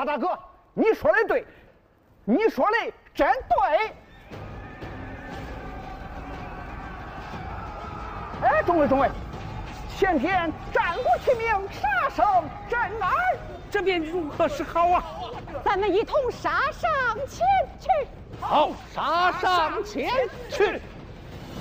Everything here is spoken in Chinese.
花大哥，你说的对，你说的真对。哎，众位，前天战鼓齐鸣，杀声震耳， 这便如何是好啊？ 咱们一同杀上前去。 好，杀上前去。